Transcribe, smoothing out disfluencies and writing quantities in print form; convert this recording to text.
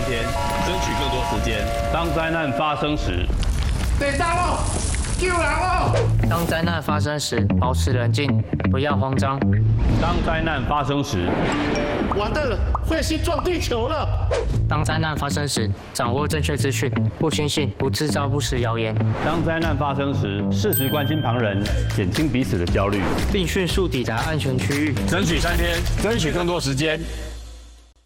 天，争取更多时间。当灾难发生时， 得到了，救人了！ 当灾难发生时，保持冷静，不要慌张。 当灾难发生时， 完蛋了，彗星撞地球了！ 当灾难发生时，掌握正确资讯，不轻信，不制造不实谣言。 当灾难发生时，适时关心旁人，减轻彼此的焦虑， 并迅速抵达安全区域， 争取3天，争取更多时间。